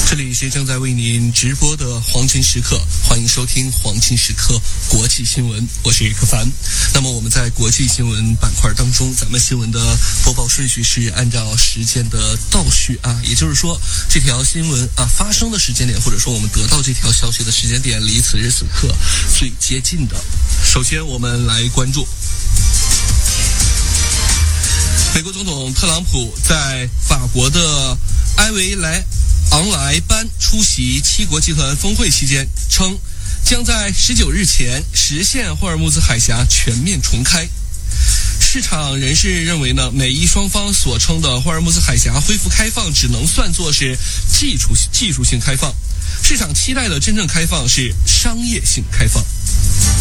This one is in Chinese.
这里是正在为您直播的黄金时刻，欢迎收听黄金时刻国际新闻，我是柯凡。那么我们在国际新闻板块当中，咱们新闻的播报顺序是按照时间的倒序啊，也就是说这条新闻发生的时间点，或者说我们得到这条消息的时间点，离此时此刻最接近的。首先我们来关注美国总统特朗普在法国的埃维莱昂莱班出席七国集团峰会期间称，将在19日前实现霍尔木兹海峡全面重开。市场人士认为呢，美伊双方所称的霍尔木兹海峡恢复开放只能算作是技术性开放，市场期待的真正开放是商业性开放。